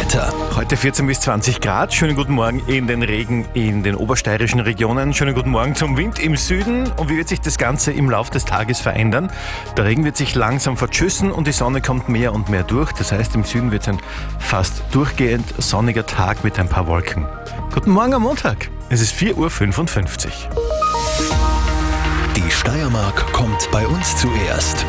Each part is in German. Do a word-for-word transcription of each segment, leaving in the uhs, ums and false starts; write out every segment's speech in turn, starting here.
Wetter. Heute vierzehn bis zwanzig Grad. Schönen guten Morgen in den Regen in den obersteirischen Regionen. Schönen guten Morgen zum Wind im Süden. Und wie wird sich das Ganze im Laufe des Tages verändern? Der Regen wird sich langsam verschüssen und die Sonne kommt mehr und mehr durch. Das heißt, im Süden wird es ein fast durchgehend sonniger Tag mit ein paar Wolken. Guten Morgen am Montag. Es ist vier Uhr fünfundfünfzig. Die Steiermark kommt bei uns zuerst.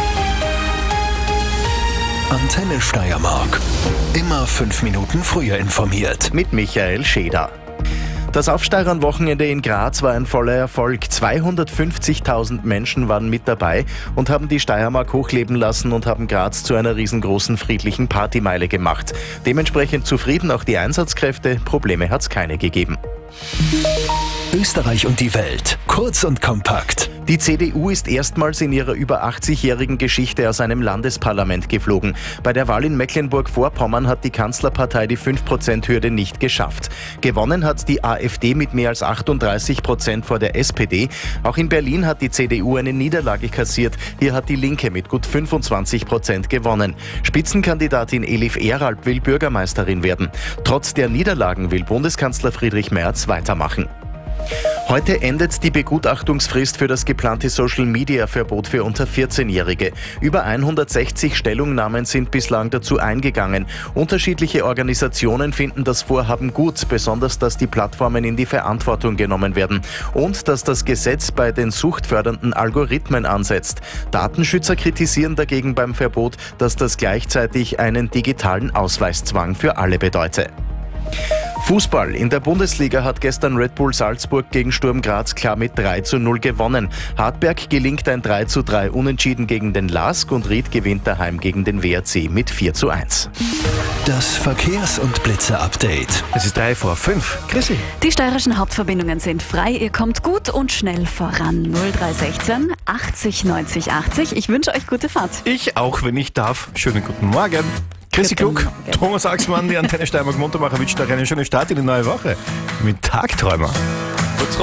Antenne Steiermark. Immer fünf Minuten früher informiert. Mit Michael Scheder. Das Aufsteirern-Wochenende in Graz war ein voller Erfolg. zweihundertfünfzigtausend Menschen waren mit dabei und haben die Steiermark hochleben lassen und haben Graz zu einer riesengroßen friedlichen Partymeile gemacht. Dementsprechend zufrieden auch die Einsatzkräfte. Probleme hat es keine gegeben. Österreich und die Welt. Kurz und kompakt. Die C D U ist erstmals in ihrer über achtzigjährigen Geschichte aus einem Landesparlament geflogen. Bei der Wahl in Mecklenburg-Vorpommern hat die Kanzlerpartei die fünf Prozent Hürde nicht geschafft. Gewonnen hat die AfD mit mehr als achtunddreißig Prozent vor der S P D. Auch in Berlin hat die C D U eine Niederlage kassiert. Hier hat die Linke mit gut fünfundzwanzig Prozent gewonnen. Spitzenkandidatin Elif Eralp will Bürgermeisterin werden. Trotz der Niederlagen will Bundeskanzler Friedrich Merz weitermachen. Heute endet die Begutachtungsfrist für das geplante Social-Media-Verbot für unter vierzehnjährige. Über hundertsechzig Stellungnahmen sind bislang dazu eingegangen. Unterschiedliche Organisationen finden das Vorhaben gut, besonders dass die Plattformen in die Verantwortung genommen werden und dass das Gesetz bei den suchtfördernden Algorithmen ansetzt. Datenschützer kritisieren dagegen beim Verbot, dass das gleichzeitig einen digitalen Ausweiszwang für alle bedeute. Fußball. In der Bundesliga hat gestern Red Bull Salzburg gegen Sturm Graz klar mit drei zu null gewonnen. Hartberg gelingt ein drei zu drei Unentschieden gegen den LASK und Ried gewinnt daheim gegen den W R C mit vier zu eins. Das Verkehrs- und Blitzer-Update. Es ist drei vor fünf. Chrissy. Die steirischen Hauptverbindungen sind frei. Ihr kommt gut und schnell voran. null drei eins sechs achtzig neunzig achtzig. Ich wünsche euch gute Fahrt. Ich auch, wenn ich darf. Schönen guten Morgen. Chrissy Klug, Thomas Axmann, die Antenne Steiermark Muntermacher wünscht euch einen schönen Start in die neue Woche mit Tagträumer.